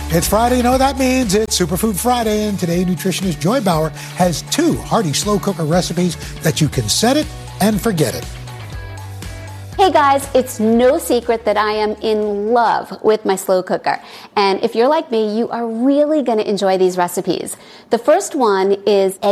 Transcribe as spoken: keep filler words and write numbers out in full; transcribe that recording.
It's Friday, you know what that means. It's Superfood Friday, and today nutritionist Joy Bauer has two hearty slow cooker recipes that you can set it and forget it. Hey guys, it's no secret that I am in love with my slow cooker. And if you're like me, you are really going to enjoy these recipes. The first one is egg